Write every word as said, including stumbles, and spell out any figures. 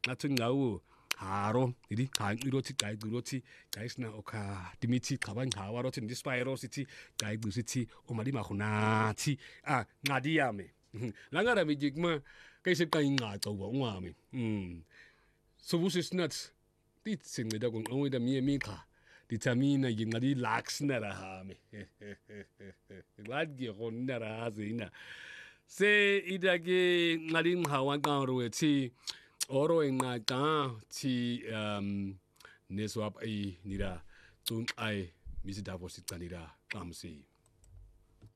ngathi ngawo haro idi cha irothi cha irothi guys na oka dimithi cha bangchawa rothi ndi spiro sithi cha ibusithi omali mahunathi ah ngadi yami langara bijikma kayse qa inqaqa uba ungami mm so busisnat dit singida kung ngwida miye miqa ditamina yingadi laxna rahame lad gi gonna razina se idage ngadi nghawa qaro ethi oro enqaqa thi um neswap ai nira tun ai misidavo sicanira qamsi